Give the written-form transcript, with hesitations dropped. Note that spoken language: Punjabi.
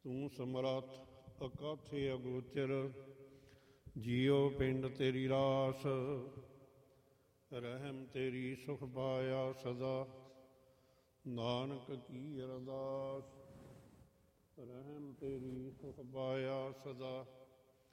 ਤੂੰ ਸਮਰੱਥ ਅਕਾਥੇ ਅਗੋਚਰ, ਜੀਉ ਪਿੰਡ ਤੇਰੀ ਰਾਸ। ਰਹਿਮ ਤੇਰੀ ਸੁਖ ਪਾਇਆ ਸਦਾ, ਨਾਨਕ ਕੀ ਅਰਦਾਸ। ਰਹਿਮ ਤੇਰੀ ਸੁਖ ਪਾਇਆ ਸਦਾ,